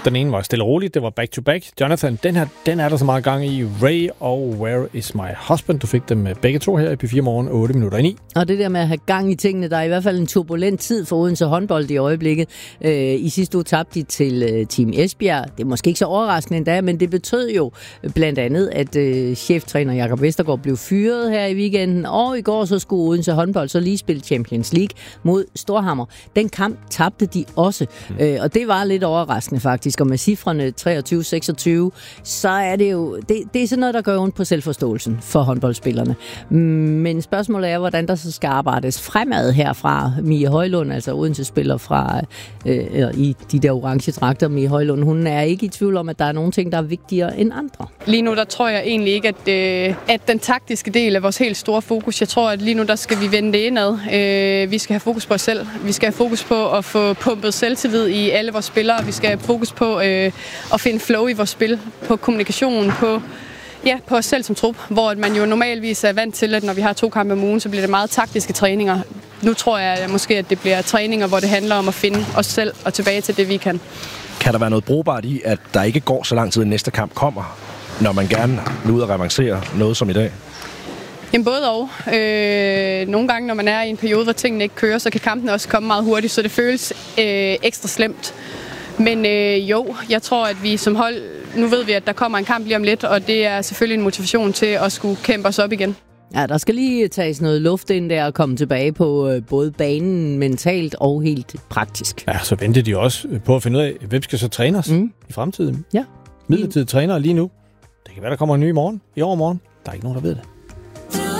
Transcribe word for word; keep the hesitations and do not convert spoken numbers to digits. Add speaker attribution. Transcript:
Speaker 1: Den ene var stille og roligt, det var back-to-back. Jonathan, den her, den er der så meget gang i. Ray og Where is my husband? Du fik dem begge to her i P fire Morgen, otte minutter i ni.
Speaker 2: Og det der med at have gang i tingene, der er i hvert fald en turbulent tid for Odense håndbold i øjeblikket. Øh, I sidste uge tabte de til øh, Team Esbjerg. Det er måske ikke så overraskende endda, men det betød jo blandt andet, at øh, cheftræner Jakob Vestergaard blev fyret her i weekenden. Og i går så skulle Odense håndbold så lige spille Champions League mod Storhammer. Den kamp tabte de også, mm. øh, og det var lidt overraskende faktisk. Og med cifrene treogtyve seksogtyve, så er det jo det, det er sådan noget, der gør ondt på selvforståelsen for håndboldspillerne. Men spørgsmålet er, hvordan der så skal arbejdes fremad herfra. Mie Højlund, altså Odense-spiller fra øh, i de der orange dragter. Mie Højlund, hun er ikke i tvivl om, at der er nogle ting, der er vigtigere end andre.
Speaker 3: Lige nu, der tror jeg egentlig ikke, at, øh, at den taktiske del er vores helt store fokus. Jeg tror, at lige nu, der skal vi vende det indad. Øh, vi skal have fokus på os selv. Vi skal have fokus på at få pumpet selvtillid i alle vores spillere. Vi skal have fokus på øh, at finde flow i vores spil, på kommunikation, på, ja, på os selv som trup, hvor man jo normalvis er vant til, at når vi har to kampe om ugen, så bliver det meget taktiske træninger. Nu tror jeg at måske, at det bliver træninger, hvor det handler om at finde os selv og tilbage til det, vi kan.
Speaker 4: Kan der være noget brugbart i, at der ikke går så lang tid, at næste kamp kommer, når man gerne vil ud og revancere noget som i dag?
Speaker 3: Jamen både og. Øh, nogle gange, når man er i en periode, hvor tingene ikke kører, så kan kampen også komme meget hurtigt, så det føles øh, ekstra slemt. Men øh, jo, jeg tror, at vi som hold, nu ved vi, at der kommer en kamp lige om lidt, og det er selvfølgelig en motivation til at skulle kæmpe os op igen.
Speaker 2: Ja, der skal lige tages noget luft ind der og komme tilbage på øh, både banen mentalt og helt praktisk.
Speaker 1: Ja, så venter de også på at finde ud af, hvem skal så træne os mm. i fremtiden.
Speaker 2: Ja.
Speaker 1: Midlertidige trænere lige nu. Det kan være, der kommer en ny i morgen, i overmorgen. Der er ikke nogen, der ved det.